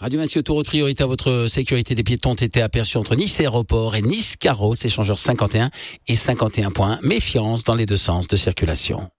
Radio Massy Autoroute, priorité à votre sécurité. Des piétons ont été aperçus entre Nice Aéroport et Nice Carros, échangeurs 51 et 51 points. Méfiance dans les deux sens de circulation.